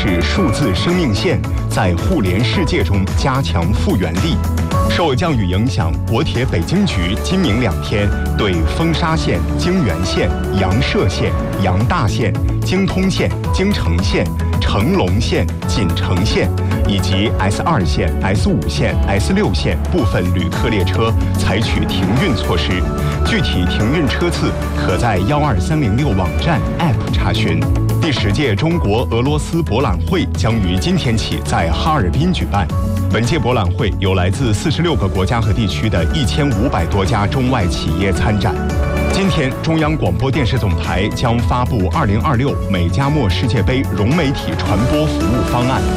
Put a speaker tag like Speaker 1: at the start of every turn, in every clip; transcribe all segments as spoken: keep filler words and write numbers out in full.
Speaker 1: 是数字生命线在互联世界中加强复原力。受降雨影响，国铁北京局今明两天对丰沙线、京原线、阳歙线、阳大线、京通线、京成线、成龙线、锦城线以及 S 二线、S 五线、S 六线部分旅客列车采取停运措施。具体停运车次可在幺二三零六网站 App 查询。第十届中国俄罗斯博览会将于今天起在哈尔滨举办。本届博览会有来自四十六个国家和地区的一千五百多家中外企业参展。今天，中央广播电视总台将发布二零二六美加墨世界杯融媒体传播服务方案。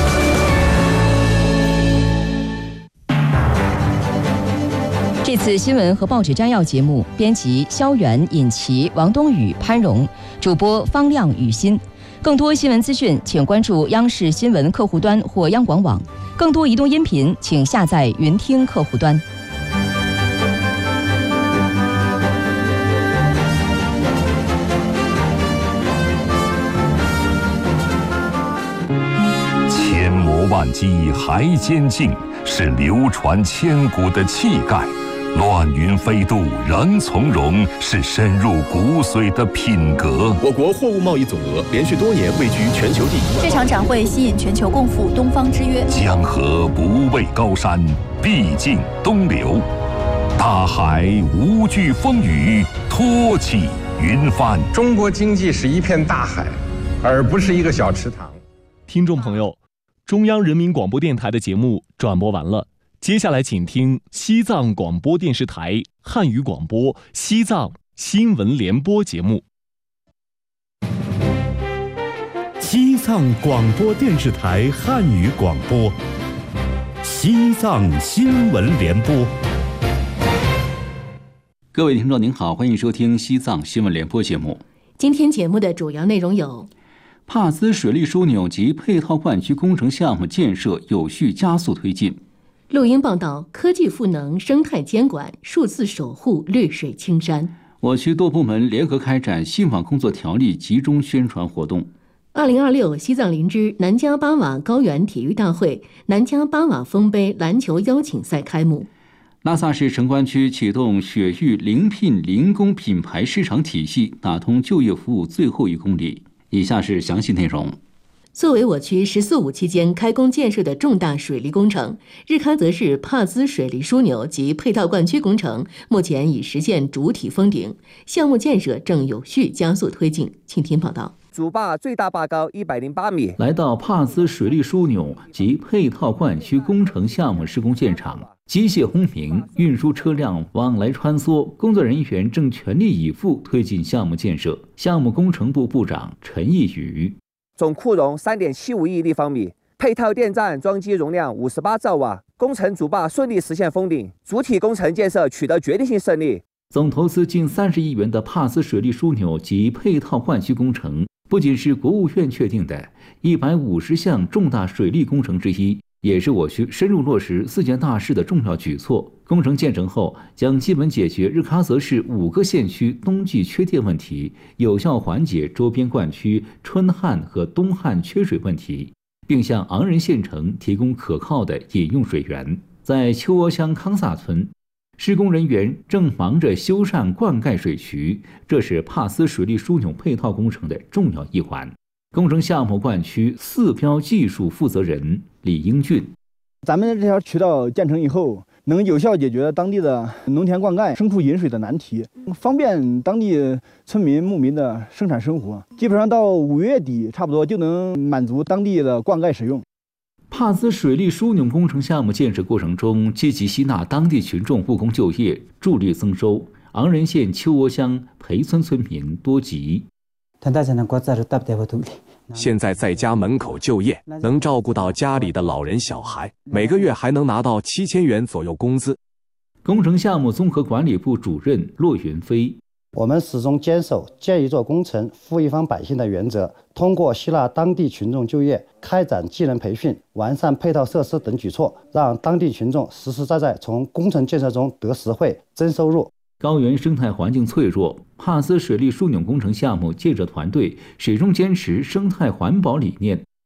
Speaker 2: 这次新闻和报纸摘要节目，编辑肖远、尹奇、王冬雨、潘荣，主播方亮、雨欣。更多新闻资讯，请关注央视新闻客户端或央广网。更多移动音频，请下载云听客户端。
Speaker 3: 千磨万击还坚劲，是流传千古的气概；乱云飞渡仍从容，是深入骨髓的品格。
Speaker 4: 我国货物贸易总额连续多年位居全球第一。
Speaker 5: 这场展会吸引全球共赴东方之约。
Speaker 3: 江河不畏高山，必经东流；大海无惧风雨，托起云帆。
Speaker 6: 中国经济是一片大海，而不是一个小池塘。
Speaker 7: 听众朋友，中央人民广播电台的节目转播完了。接下来请听西藏广播电视台汉语广播西藏新闻联播节目。
Speaker 8: 西藏广播电视台汉语广播，西藏新闻联播。
Speaker 9: 各位听众您好，欢迎收听西藏新闻联播节目。
Speaker 10: 今天节目的主要内容有：
Speaker 9: 帕斯水利枢纽及配套灌区工程项目建设有序加速推进。
Speaker 10: 录音报道：科技赋能、生态监管、数字守护绿水青山。
Speaker 9: 我区多部门联合开展信访工作条例集中宣传活动。
Speaker 10: 二零二六西藏林芝南迦巴瓦高原体育大会南迦巴瓦丰杯篮球邀请赛开幕。
Speaker 9: 拉萨市城关区启动雪域临聘零工品牌市场体系，打通就业服务最后一公里。以下是详细内容。
Speaker 10: 作为我区“十四五”期间开工建设的重大水利工程，日喀则市帕兹水利枢纽及配套灌区工程目前已实现主体封顶，项目建设正有序加速推进。请听报道。
Speaker 11: 主坝最大坝高一百零八米。
Speaker 9: 来到帕兹水利枢纽及配套灌区工程项目施工现场，机械轰鸣，运输车辆往来穿梭，工作人员正全力以赴推进项目建设。项目工程部部长陈义宇。
Speaker 11: 总库容 三点七五亿立方米，配套电站装机容量五十八兆瓦，工程主坝顺利实现封顶，主体工程建设取得决定性胜利。
Speaker 9: 总投资近三十亿元的帕斯水利枢纽及配套灌区工程，不仅是国务院确定的一百五十项重大水利工程之一，也是我区深入落实四件大事的重要举措。工程建成后，将基本解决日喀则市五个县区冬季缺电问题，有效缓解周边灌区春旱和冬旱缺水问题，并向昂仁县城提供可靠的饮用水源。在秋窝乡康萨村，施工人员正忙着修缮灌溉水渠，这是帕斯水利枢纽配套工程的重要一环。工程项目灌区四标技术负责人李英俊：
Speaker 12: 咱们这条渠道建成以后，能有效解决当地的农田灌溉、牲畜饮水的难题，方便当地村民牧民的生产生活。基本上到五月底，差不多就能满足当地的灌溉使用。
Speaker 9: 帕斯水利枢纽工程项目建设过程中，积极吸纳当地群众务工就业，助力增收。昂仁县秋窝乡裴村村民多吉。
Speaker 13: 现在在家门口就业，能照顾到家里的老人小孩，每个月还能拿到七千元左右工资。
Speaker 9: 工程项目综合管理部主任骆云飞：
Speaker 14: 我们始终坚守建一座工程服一方百姓的原则，通过吸纳当地群众就业、开展技能培训、完善配套设施等举措，让当地群众实实在在从工程建设中得实惠、增收入。
Speaker 9: 高原生态环境脆弱，帕斯水利枢纽工程项目建设团队始终坚持生态环保理念，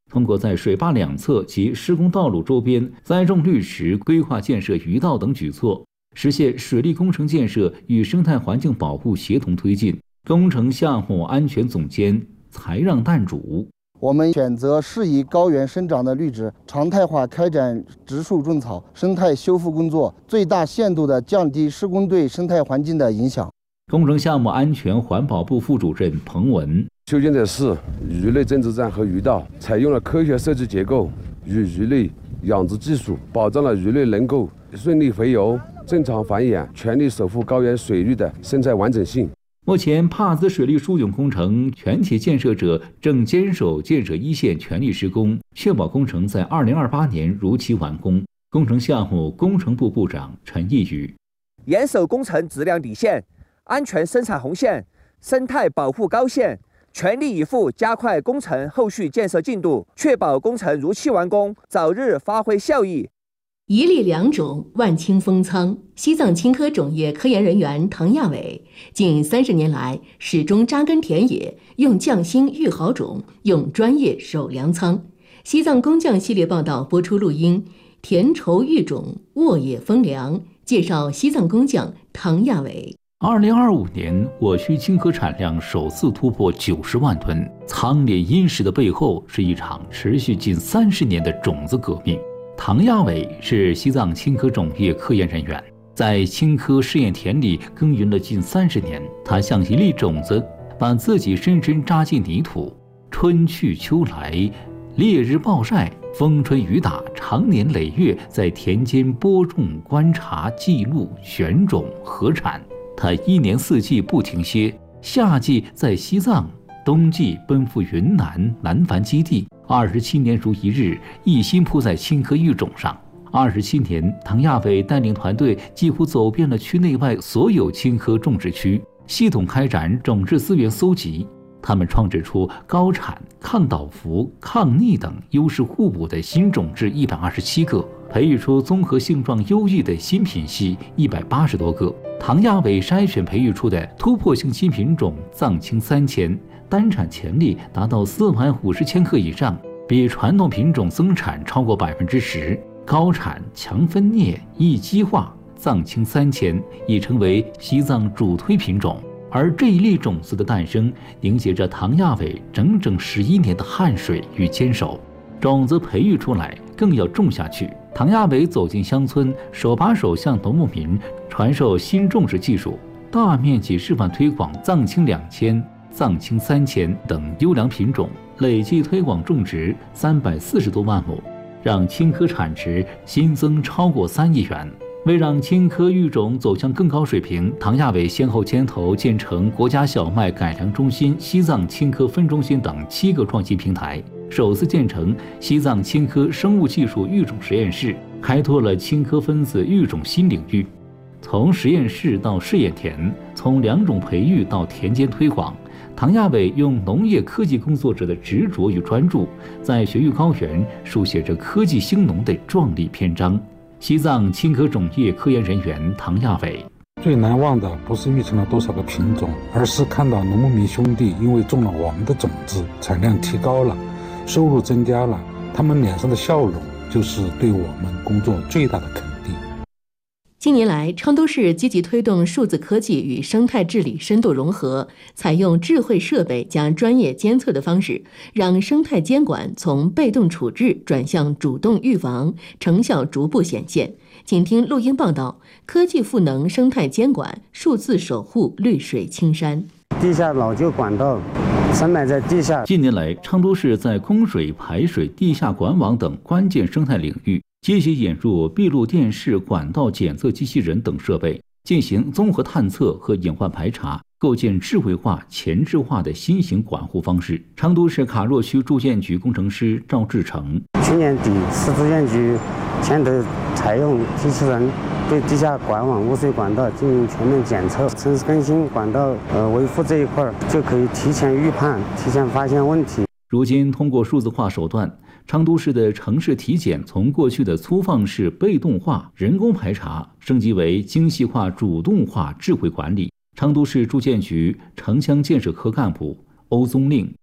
Speaker 9: 通过在水坝两侧及施工道路周边栽种绿植、规划建设鱼道等举措，实现水利工程建设与生态环境保护协同推进。工程项目安全总监才让旦主。
Speaker 15: 我们选择适宜高原生长的绿植，常态化开展植树种草、生态修复工作，最大限度地降低施工对生态环境的影响。
Speaker 9: 工程项目安全环保部副主任彭文，
Speaker 16: 修建的是鱼类增殖站和鱼道，采用了科学设计结构与鱼类养殖技术，保障了鱼类能够顺利洄游、正常繁衍，全力守护高原水域的生态完整性。
Speaker 9: 目前，帕兹水利输涌工程全体建设者正坚守建设一线，全力施工，确保工程在二零二八年如期完工。工程项目工程部部长陈义宇：
Speaker 11: 严守工程质量底线、安全生产红线、生态保护高线，全力以赴加快工程后续建设进度，确保工程如期完工，早日发挥效益。
Speaker 10: 一粒两种，万顷丰仓。西藏青科种业科研人员唐亚伟近三十年来始终扎根田野，用匠心育好种，用专业守粮仓。西藏工匠系列报道播出录音，田畴育种，沃野丰粮，介绍西藏工匠唐亚伟。
Speaker 9: 二零二五年，我区青稞产量首次突破九十万吨。仓廪殷实的背后，是一场持续近三十年的种子革命。唐亚伟是西藏青稞种业科研人员，在青稞试验田里耕耘了近三十年。他像一粒种子，把自己深深扎进泥土。春去秋来，烈日暴晒，风吹雨打，长年累月在田间播种、观察、记录、选种、核产。他一年四季不停歇，夏季在西藏，冬季奔赴云南南繁基地。二十七年如一日，一心扑在青稞育种上。二十七年，唐亚伟带领团队几乎走遍了区内外所有青稞种植区，系统开展种质资源搜集。他们创制出高产、抗倒伏、抗逆等优势互补的新种质一百二十七个，培育出综合性状优异的新品系一百八十多个。唐亚伟筛选培育出的突破性新品种藏青三千，单产潜力达到四百五十千克以上，比传统品种增产超过百分之十。高产、强分裂、易基化，藏青三千已成为西藏主推品种。而这一粒种子的诞生，凝结着唐亚伟整整十一年的汗水与坚守。种子培育出来，更要种下去。唐亚伟走进乡村，手把手向农牧民传授新种植技术，大面积示范推广藏青两千、藏青三千等优良品种，累计推广种植三百四十多万亩，让青稞产值新增超过三亿元。为让青稞育种走向更高水平，唐亚伟先后牵头建成国家小麦改良中心、西藏青稞分中心等七个创新平台，首次建成西藏青稞生物技术育种实验室，开拓了青稞分子育种新领域。从实验室到试验田，从两种培育到田间推广，唐亚伟用农业科技工作者的执着与专注，在雪域高原书写着科技兴农的壮丽篇章。西藏青稞种业科研人员唐亚伟：
Speaker 17: 最难忘的不是育成了多少个品种，而是看到农牧民兄弟因为种了我们的种子，产量提高了，收入增加了，他们脸上的笑容就是对我们工作最大的肯定。
Speaker 10: 近年来，昌都市积极推动数字科技与生态治理深度融合，采用智慧设备加专业监测的方式，让生态监管从被动处置转向主动预防，成效逐步显现。请听录音报道：科技赋能生态监管，数字守护绿水青山。
Speaker 18: 地下老旧管道深埋在地下。
Speaker 9: 近年来，昌都市在供水、排水、地下管网等关键生态领域积极引入闭路电视管道检测机器人等设备，进行综合探测和隐患排查，构建智慧化、前置化的新型管护方式。昌都市卡若区住建局工程师赵志成：
Speaker 18: 去年底，市住建局牵头采用机器人对地下管网、污水管道进行全面检测，城市更新管道呃维护这一块就可以提前预判、提前发现问题。
Speaker 9: 如今，通过数字化手段，昌都市的城市体检从过去的粗放式被动化人工排查升级为精细化主动化智慧管理。昌都市住建局城乡建设科干部欧宗令：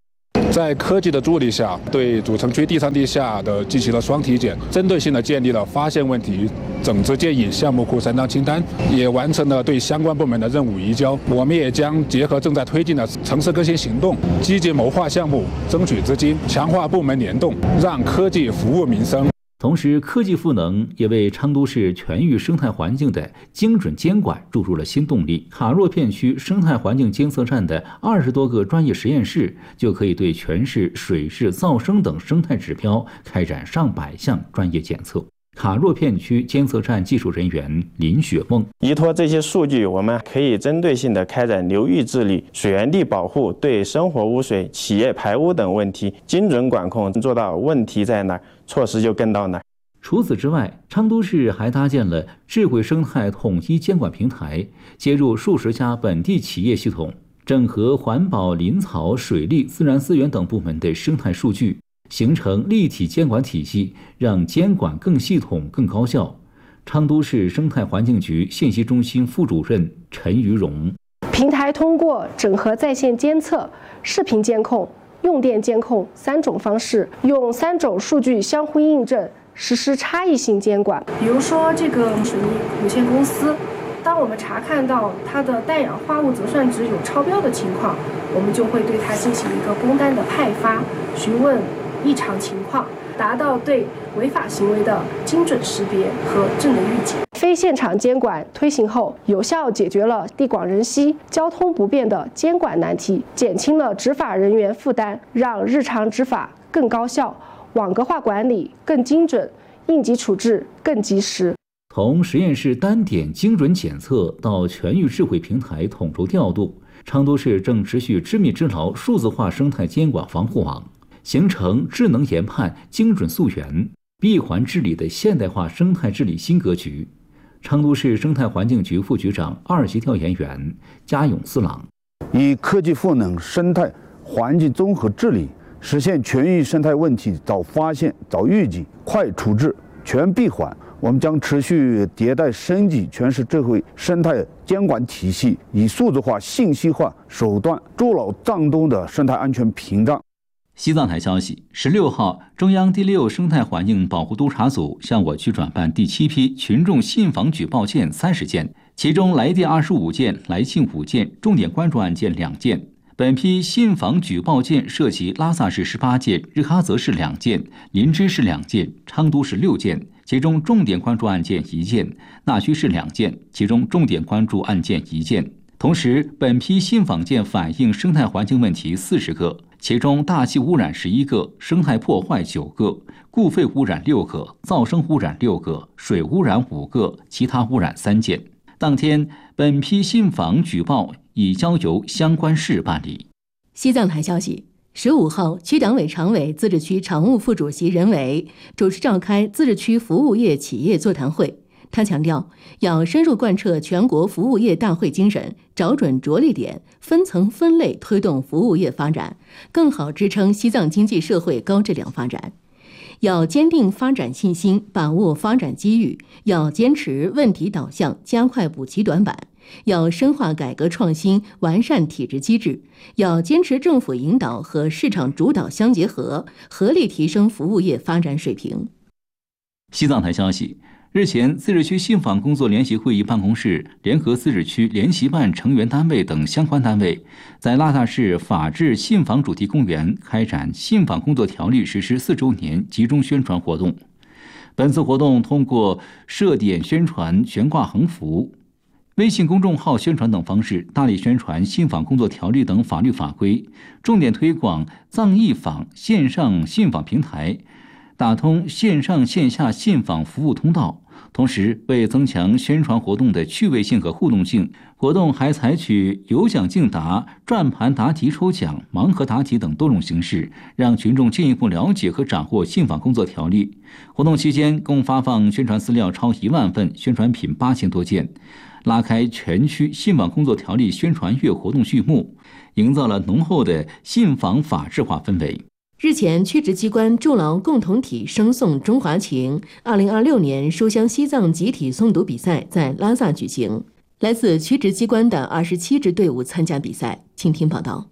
Speaker 17: 在科技的助力下，对主城区第三、地下的进行了双体检，针对性的建立了发现问题、整治建议项目库三张清单，也完成了对相关部门的任务移交。我们也将结合正在推进的城市更新行动，积极谋划项目，争取资金，强化部门联动，让科技服务民生。
Speaker 9: 同时，科技赋能也为昌都市全域生态环境的精准监管注入了新动力。卡若片区生态环境监测站的二十多个专业实验室，就可以对全市水质、噪声等生态指标开展上百项专业检测。卡若片区监测站技术人员林雪梦：
Speaker 19: 依托这些数据，我们可以针对性的开展流域治理、水源地保护，对生活污水、企业排污等问题精准管控，做到问题在哪儿，措施就跟到哪儿。
Speaker 9: 除此之外，昌都市还搭建了智慧生态统一监管平台，接入数十家本地企业系统，整合环保、林草、水利、自然资源等部门的生态数据，形成立体监管体系，让监管更系统、更高效。昌都市生态环境局信息中心副主任陈于荣：
Speaker 20: 平台通过整合在线监测、视频监控、用电监控三种方式，用三种数据相互印证，实施差异性监管。
Speaker 21: 比如说，这个水泥有限公司，当我们查看到它的氮氧化物折算值有超标的情况，我们就会对它进行一个工单的派发，询问异常情况，达到对违法行为的精准识别和正的预警。
Speaker 20: 非现场监管推行后，有效解决了地广人稀、交通不便的监管难题，减轻了执法人员负担，让日常执法更高效，网格化管理更精准，应急处置更及时。
Speaker 9: 从实验室单点精准检测到全域智慧平台统筹调度，昌都市正持续织密织牢数字化生态监管防护网，形成智能研判、精准溯源、闭环治理的现代化生态治理新格局。昌都市生态环境局副局长、二级调研员加永四郎：
Speaker 22: 以科技赋能生态环境综合治理，实现全域生态问题早发现、早预警、快处置、全闭环。我们将持续迭代升级全市智慧生态监管体系，以数字化、信息化手段筑牢藏东的生态安全屏障。
Speaker 9: 西藏台消息，十六号，中央第六生态环境保护督察组向我区转办第七批群众信访举报件三十件，其中来电二十五件，来信五件，重点关注案件两件。本批信访举报件涉及拉萨市十八件，日喀则市两件，林芝市两件，昌都市六件，其中重点关注案件一件，纳须市两件，其中重点关注案件一件。同时，本批信访件反映生态环境问题四十个，其中大气污染十一个，生态破坏九个，固废污染六个，噪声污染六个，水污染五个，其他污染三件。当天，本批信访举报已交由相关市办理。
Speaker 10: 西藏台消息，十五号，区党委常委、自治区常务副主席任伟主持召开自治区服务业企业座谈会。他强调，要深入贯彻全国服务业大会精神，找准着力点，分层分类推动服务业发展，更好支撑西藏经济社会高质量发展。要坚定发展信心，把握发展机遇；要坚持问题导向，加快补齐短板；要深化改革创新，完善体制机制；要坚持政府引导和市场主导相结合，合力提升服务业发展水平。
Speaker 9: 西藏台消息，日前，自治区信访工作联席会议办公室联合自治区联席办成员单位等相关单位，在拉萨市法治信访主题公园开展信访工作条例实施四周年集中宣传活动。本次活动通过设点宣传、悬挂横幅、微信公众号宣传等方式，大力宣传信访工作条例等法律法规，重点推广藏译访线上信访平台，打通线上线下信访服务通道。同时，为增强宣传活动的趣味性和互动性，活动还采取有奖竞答、转盘答题抽奖、盲盒答题等多种形式，让群众进一步了解和掌握信访工作条例。活动期间，共发放宣传资料超一万份，宣传品八千多件，拉开全区信访工作条例宣传月活动序幕，营造了浓厚的信访法治化氛围。
Speaker 10: 日前，区直机关筑牢共同体声颂中华情二零二六年书香西藏集体诵读比赛在拉萨举行，来自区直机关的二十七支队伍参加比赛。请听报道。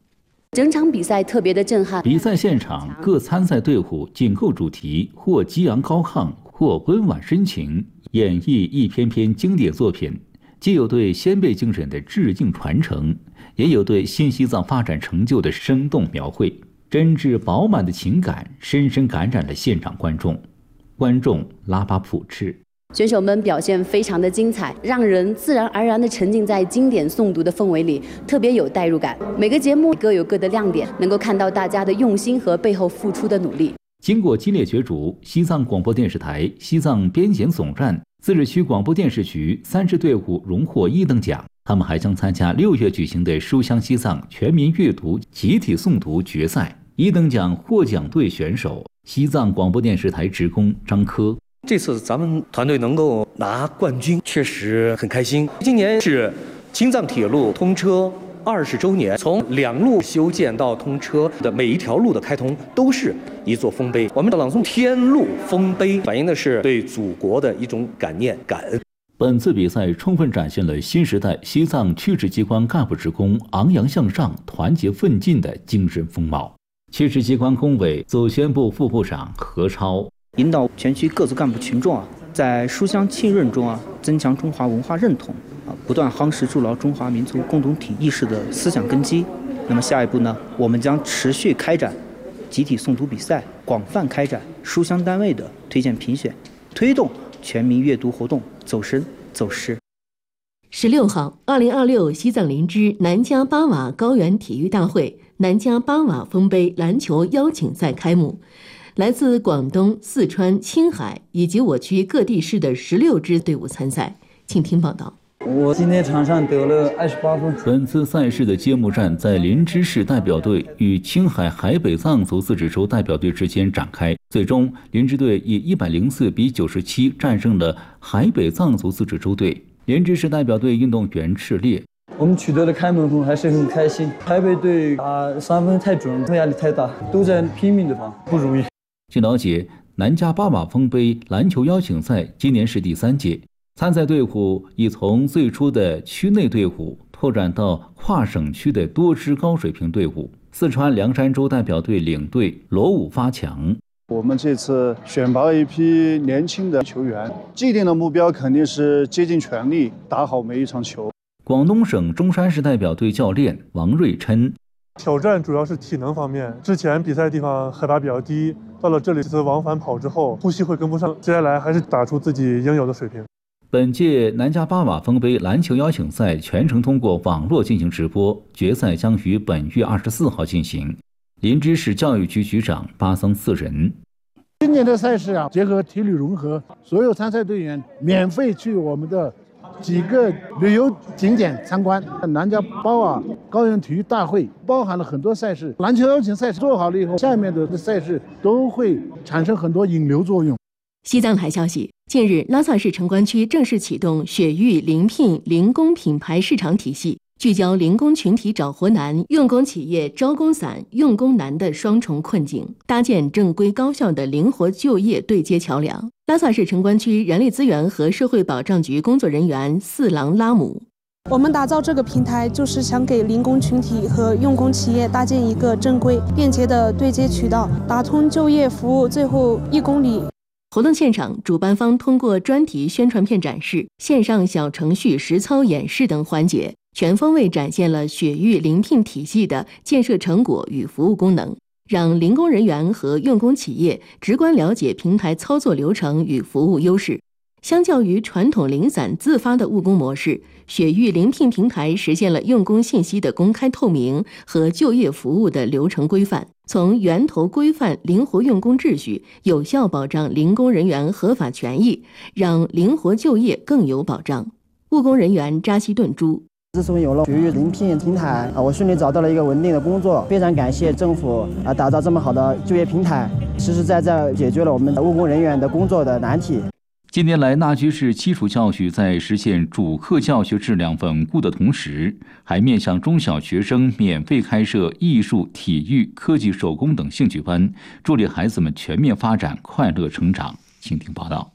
Speaker 1: 整场比赛特别的震撼。
Speaker 9: 比赛现场各参赛队伍紧扣主题，或激昂高亢，或温婉深情，演绎一篇篇经典作品，既有对先辈精神的致敬传承，也有对新西藏发展成就的生动描绘。真挚饱满的情感深深感染了现场观众。观众拉巴普赤。
Speaker 1: 选手们表现非常的精彩，让人自然而然地沉浸在经典诵读的氛围里，特别有代入感。每个节目各有各的亮点，能够看到大家的用心和背后付出的努力。
Speaker 9: 经过激烈角逐，西藏广播电视台西藏边检总站自治区广播电视局三支队伍荣获一等奖。他们还将参加六月举行的书香西藏全民阅读集体诵读决赛。一等奖获奖队选手西藏广播电视台职工张科。
Speaker 2: 这次咱们团队能够拿冠军，确实很开心。今年是青藏铁路通车二十周年，从两路修建到通车的每一条路的开通都是一座丰碑。我们的朗诵天路丰碑，反映的是对祖国的一种感念感恩。
Speaker 9: 本次比赛充分展现了新时代西藏区直机关干部职工昂扬向上、团结奋进的精神风貌。区直机关工委组宣部副部长何超
Speaker 23: 引导全区各族干部群众啊，在书香浸润中啊，增强中华文化认同啊，不断夯实筑牢中华民族共同体意识的思想根基。那么下一步呢，我们将持续开展集体诵读比赛，广泛开展书香单位的推荐评选，推动全民阅读活动走深走实。
Speaker 10: 十六号，二零二六西藏林芝南迦巴瓦高原体育大会南迦巴瓦丰碑篮球邀请赛开幕。来自广东、四川、青海以及我区各地市的十六支队伍参赛，请听报道。
Speaker 24: 我今天场上得了二十八分。
Speaker 9: 本次赛事的揭幕战在林芝市代表队与青海海北藏族自治州代表队之间展开，最终林芝队以一百零四比九十七战胜了海北藏族自治州队。林芝市代表队运动员赤烈。
Speaker 24: 我们取得了开门红，还是很开心。海北队打三分太准，压力太大，都在拼命的打，不容易。
Speaker 9: 据了解，南迦巴瓦丰碑篮球邀请赛今年是第三届，参赛队伍已从最初的区内队伍拓展到跨省区的多支高水平队伍。四川凉山州代表队领队罗武发强。
Speaker 22: 我们这次选拔了一批年轻的球员，既定的目标肯定是竭尽全力打好每一场球。
Speaker 9: 广东省中山市代表队教练王瑞琛。
Speaker 25: 挑战主要是体能方面，之前比赛的地方海拔比较低，到了这里这次往返跑之后，呼吸会跟不上，接下来还是打出自己应有的水平。
Speaker 9: 本届南迦巴瓦丰碑篮球邀请赛全程通过网络进行直播，决赛将于本月二十四号进行。林芝市教育局局长巴桑四人。
Speaker 26: 今年的赛事啊，结合体育融合，所有参赛队员免费去我们的几个旅游景点参观。南迦巴瓦高原体育大会包含了很多赛事，篮球邀请赛事做好了以后，下面的赛事都会产生很多引流作用。
Speaker 10: 西藏台消息，近日拉萨市城关区正式启动雪域临聘零工品牌市场体系，聚焦零工群体找活难、用工企业招工散、用工难的双重困境，搭建正规高效的灵活就业对接桥梁。拉萨市城关区人力资源和社会保障局工作人员四郎拉姆。
Speaker 27: 我们打造这个平台，就是想给零工群体和用工企业搭建一个正规、便捷的对接渠道，打通就业服务最后一公里。
Speaker 10: 活动现场，主办方通过专题宣传片展示、线上小程序实操演示等环节，全方位展现了雪域临聘体系的建设成果与服务功能，让零工人员和用工企业直观了解平台操作流程与服务优势。相较于传统零散自发的务工模式，雪域临聘平台实现了用工信息的公开透明和就业服务的流程规范，从源头规范灵活用工秩序，有效保障零工人员合法权益，让灵活就业更有保障。务工人员扎西顿珠。
Speaker 28: 自从有了雪域临聘平台啊，我顺利找到了一个稳定的工作，非常感谢政府啊，打造这么好的就业平台，实实在在解决了我们务工人员的工作的难题。
Speaker 9: 近年来，纳居市基础教育在实现主课教学质量稳固的同时，还面向中小学生免费开设艺术、体育、科技、手工等兴趣班，助力孩子们全面发展、快乐成长。请听报道。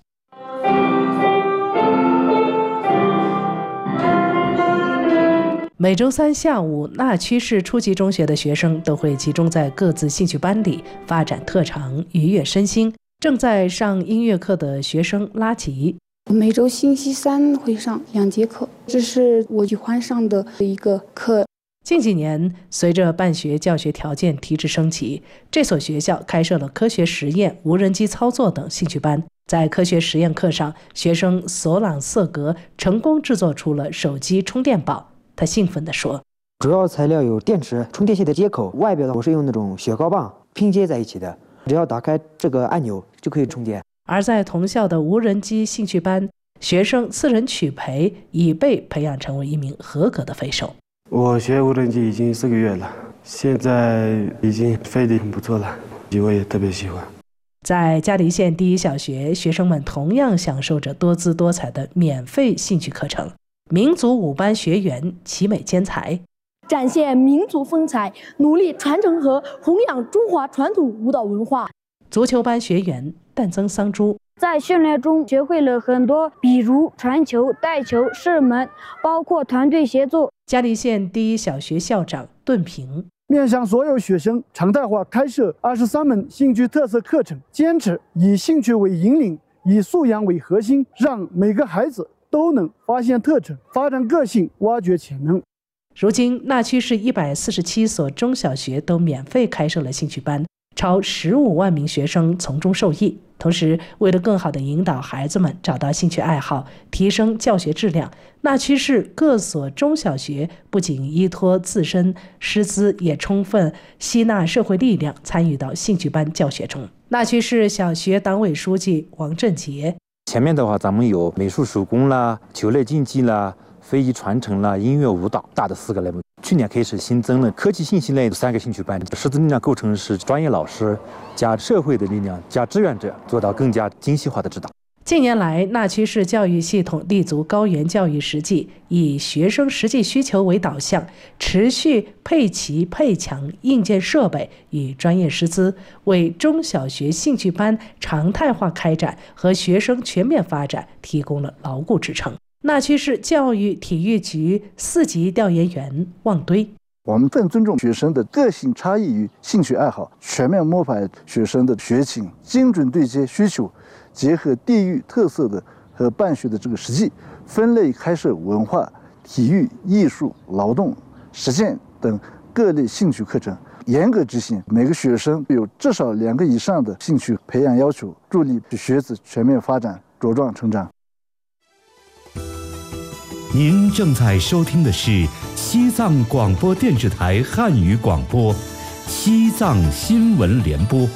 Speaker 3: 每周三下午，那曲市初级中学的学生都会集中在各自兴趣班里发展特长，愉悦身心。正在上音乐课的学生拉吉，
Speaker 4: 每周星期三会上两节课，这是我喜欢上的一个课。
Speaker 3: 近几年，随着办学教学条件提质升级，这所学校开设了科学实验、无人机操作等兴趣班。在科学实验课上，学生索朗瑟格成功制作出了手机充电宝。他兴奋地说：“
Speaker 5: 主要材料有电池、充电线的接口，外表呢我是用那种雪糕棒拼接在一起的，只要打开这个按钮就可以充电。”
Speaker 3: 而在同校的无人机兴趣班，学生四人曲培已被培养成为一名合格的飞手。
Speaker 6: 我学无人机已经四个月了，现在已经飞得很不错了，我也特别喜欢。
Speaker 3: 在嘉黎县第一小学，学生们同样享受着多姿多彩的免费兴趣课程。民族舞班学员奇美兼才，
Speaker 7: 展现民族风采，努力传承和弘扬中华传统舞蹈文化。
Speaker 3: 足球班学员淡增桑珠，
Speaker 8: 在训练中学会了很多，比如传球、带球、射门，包括团队协作。
Speaker 3: 嘉黎县第一小学校长顿平，
Speaker 26: 面向所有学生，常态化开设二十三门兴趣特色课程，坚持以兴趣为引领，以素养为核心，让每个孩子都能发现特长，发展个性，挖掘潜能。
Speaker 3: 如今，那曲市一百四十七所中小学都免费开设了兴趣班，超十五万名学生从中受益。同时，为了更好地引导孩子们找到兴趣爱好，提升教学质量，那曲市各所中小学不仅依托自身师资，也充分吸纳社会力量，参与到兴趣班教学中。那曲市小学党委书记王振杰，
Speaker 12: 前面的话，咱们有美术手工啦、球类竞技啦、非遗传承啦、音乐舞蹈，大的四个类目。去年开始新增了科技信息类三个兴趣班，师资力量构成是专业老师加社会的力量加志愿者，做到更加精细化的指导。
Speaker 3: 近年来，那曲市教育系统立足高原教育实际，以学生实际需求为导向，持续配齐配强硬件设备与专业师资，为中小学兴趣班常态化开展和学生全面发展提供了牢固支撑。那曲市教育体育局四级调研员旺堆，
Speaker 26: 我们更尊重学生的个性差异与兴趣爱好，全面摸排学生的学情，精准对接需求，结合地域特色的和办学的这个实际，分类开设文化、体育、艺术、劳动、实践等各类兴趣课程，严格执行每个学生有至少两个以上的兴趣培养要求，助力学子全面发展茁壮成长。
Speaker 13: 您正在收听的是西藏广播电视台汉语广播，西藏新闻联播。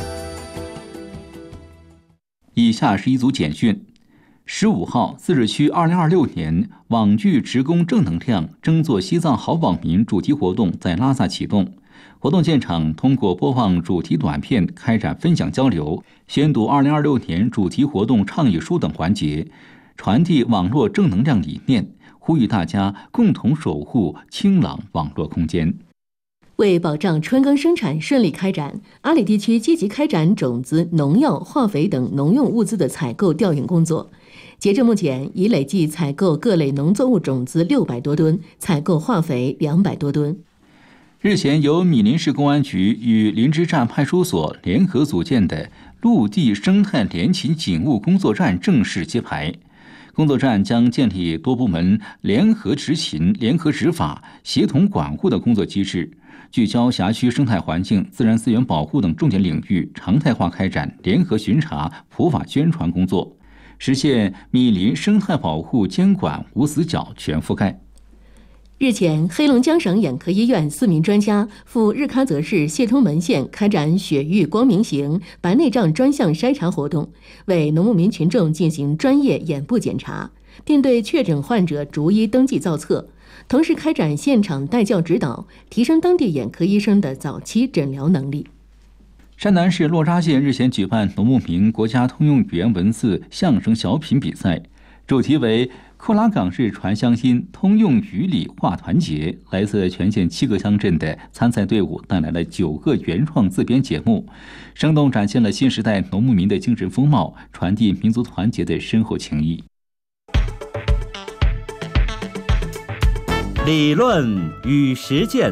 Speaker 9: 以下是一组简讯：十五号，自治区二零二六年网剧职工正能量争做西藏好网民主题活动在拉萨启动。活动现场通过播放主题短片开展分享交流，宣读二零二六年主题活动倡议书等环节，传递网络正能量理念，呼吁大家共同守护清朗网络空间。
Speaker 10: 为保障春耕生产顺利开展，阿里地区积极开展种子、农药、化肥等农用物资的采购调研工作。截至目前，已累计采购各类农作物种子六百多吨，采购化肥两百多吨。
Speaker 9: 日前，由米林市公安局与林芝站派出所联合组建的陆地生态联勤警务工作站正式揭牌。工作站将建立多部门联合执勤、联合执法、协同管护的工作机制，聚焦辖区生态环境、自然资源保护等重点领域，常态化开展联合巡查、普法宣传工作，实现米林生态保护监管无死角全覆盖。
Speaker 10: 日前，黑龙江省眼科医院四名专家赴日喀则市谢通门县开展血域光明型白内障专项筛查活动，为农牧民群众进行专业眼部检查，并对确诊患者逐一登记造册，同时开展现场带教指导，提升当地眼科医生的早期诊疗能力。
Speaker 9: 山南市洛扎县日前举办农牧民国家通用语言文字相声小品比赛，主题为库拉岗日传乡音，通用语理话团结。来自全县七个乡镇的参赛队伍带来了九个原创自编节目，生动展现了新时代农牧民的精神风貌，传递民族团结的深厚情谊。
Speaker 13: 理论与实践。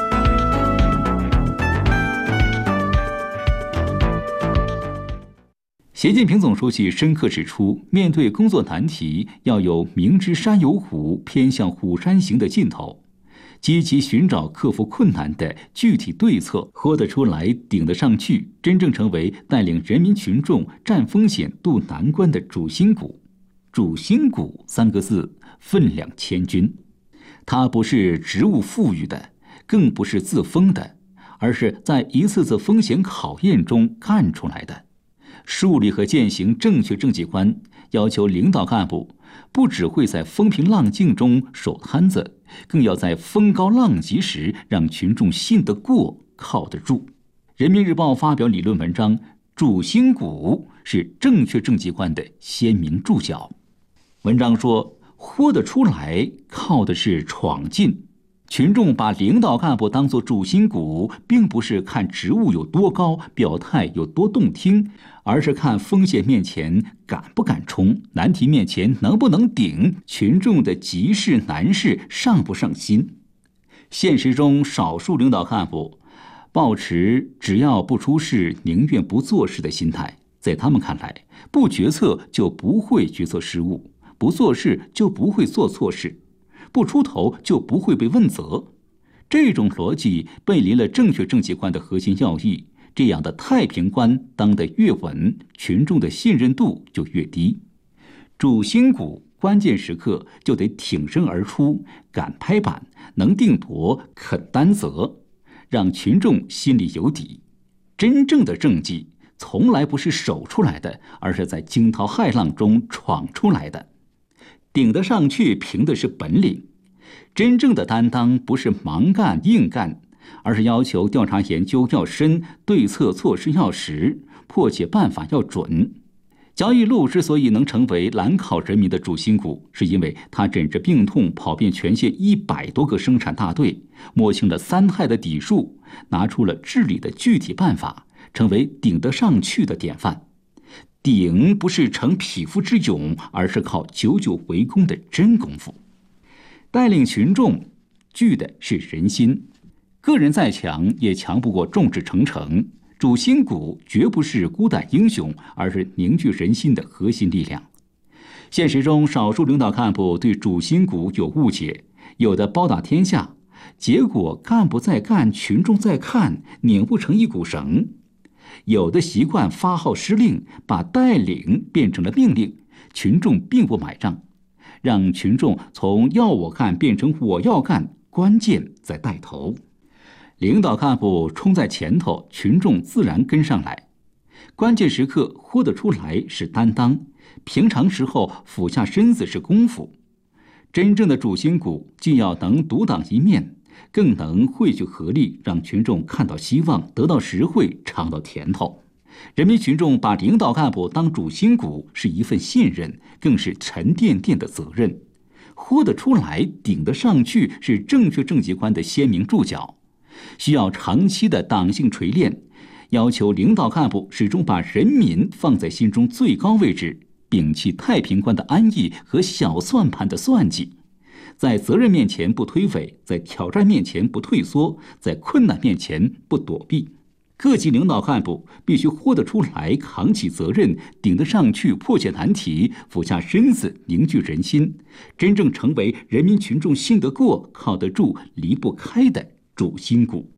Speaker 9: 习近平总书记深刻指出，面对工作难题，要有明知山有虎，偏向虎山行的劲头，积极寻找克服困难的具体对策，活得出来，顶得上去，真正成为带领人民群众战风险、渡难关的主心骨。主心骨三个字，分量千钧。它不是职务赋予的，更不是自封的，而是在一次次风险考验中干出来的。树立和践行正确政绩观，要求领导干部不只会在风平浪静中守摊子，更要在风高浪急时让群众信得过、靠得住。人民日报发表理论文章《主心骨是正确政绩观的鲜明注脚》。文章说，豁得出来靠的是闯劲。群众把领导干部当作主心骨，并不是看职务有多高，表态有多动听，而是看风险面前敢不敢冲，难题面前能不能顶，群众的急事难事上不上心。现实中，少数领导干部抱持只要不出事，宁愿不做事的心态，在他们看来，不决策就不会决策失误，不做事就不会做错事，不出头就不会被问责。这种逻辑背离了正确政绩观的核心要义，这样的太平观当得越稳，群众的信任度就越低。主心骨关键时刻就得挺身而出，敢拍板，能定夺，肯担责，让群众心里有底。真正的政绩从来不是守出来的，而是在惊涛骇浪中闯出来的。顶得上去凭的是本领，真正的担当不是盲干硬干，而是要求调查研究要深，对策措施要实，迫切办法要准。焦裕禄之所以能成为兰考人民的主心骨，是因为他忍着病痛跑遍全县一百多个生产大队，摸清了三害的底数，拿出了治理的具体办法，成为顶得上去的典范。顶不是逞匹夫之勇，而是靠久久为功的真功夫。带领群众聚的是人心，个人再强也强不过众志成城。主心骨绝不是孤胆英雄，而是凝聚人心的核心力量。现实中，少数领导干部对主心骨有误解，有的包打天下，结果干部在干，群众在看，拧不成一股绳。有的习惯发号施令，把带领变成了命令，群众并不买账。让群众从要我干变成我要干，关键在带头。领导干部冲在前头，群众自然跟上来。关键时刻豁得出来是担当，平常时候俯下身子是功夫。真正的主心骨既要能独当一面，更能汇聚合力，让群众看到希望，得到实惠，尝到甜头。人民群众把领导干部当主心骨，是一份信任，更是沉甸甸的责任。豁得出来，顶得上去，是正确政绩观的鲜明注脚，需要长期的党性锤炼，要求领导干部始终把人民放在心中最高位置，摒弃太平观的安逸和小算盘的算计。在责任面前不推诿，在挑战面前不退缩，在困难面前不躲避。各级领导干部必须豁得出来，扛起责任，顶得上去，破解难题，俯下身子，凝聚人心，真正成为人民群众信得过、靠得住、离不开的主心骨。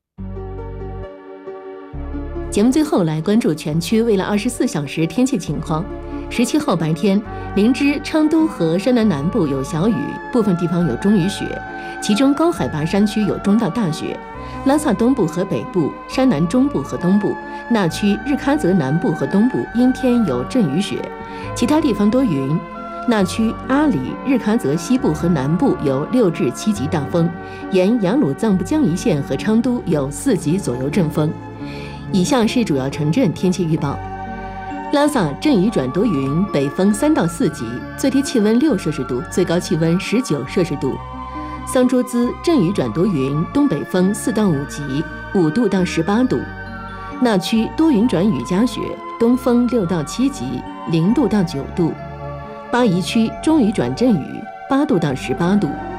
Speaker 10: 节目最后来关注全区未来二十四小时天气情况。十七号白天，林芝、昌都和山南南部有小雨，部分地方有中雨雪，其中高海拔山区有中到大雪。拉萨东部和北部、山南中部和东部、那曲、日喀则南部和东部阴天有阵雨雪，其他地方多云。那曲、阿里、日喀则西部和南部有六至七级大风，沿雅鲁藏布江一线和昌都有四级左右阵风。以下是主要城镇天气预报。拉萨阵雨转多云，北风三到四级，最低气温六摄氏度，最高气温十九摄氏度。桑卓孜阵雨转多云，东北风四到五级，五度到十八度。那曲多云转雨夹雪，东风六到七级，零度到九度。巴宜区中雨转阵雨，八度到十八度。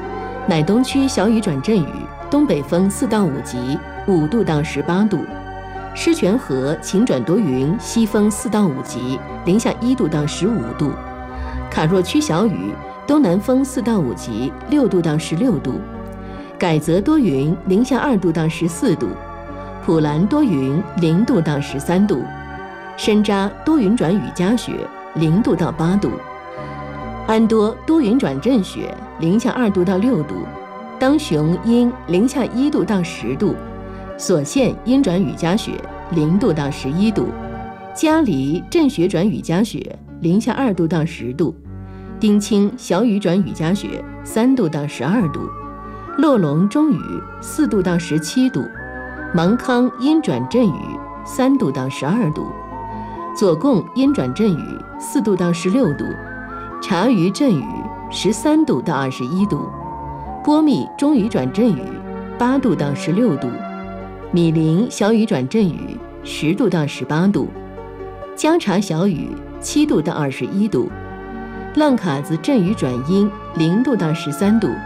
Speaker 10: 乃东区小雨转阵雨，东北风四到五级，五度到十八度。狮泉河晴转多云，西风四到五级，零下一度到十五度。卡若区小雨，东南风四到五级，六度到十六度。改则多云，零下二度到十四度。普兰多云，零度到十三度。深扎多云转雨夹雪，零度到八度。安多多云转阵雪，零下二度到六度。当雄阴零下一度到十度。所县阴转雨夹雪，零度到十一度。嘉黎阵雪转雨夹雪，零下二度到十度。丁清小雨转雨夹雪，三度到十二度。洛龙中雨，四度到十七度。芒康阴转阵雨，三度到十二度。左贡阴转阵雨，四度到十六度。察隅阵雨，十三度到二十一度。波密中雨转阵雨，八度到十六度。米林小雨转阵雨，十度到十八度。江察小雨，七度到二十一度。浪卡子阵雨转阴，零度到十三度。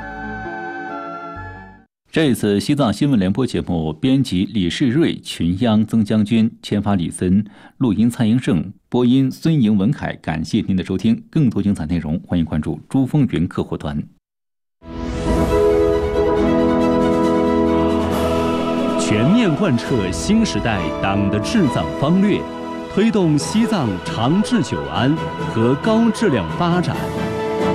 Speaker 9: 这次西藏新闻联播节目，编辑李世瑞、群央曾将军，签发李森，录音蔡英胜，播音孙莹、文凯。感谢您的收听，更多精彩内容，欢迎关注珠峰云客户端。
Speaker 13: 全面贯彻新时代党的治藏方略，推动西藏长治久安和高质量发展。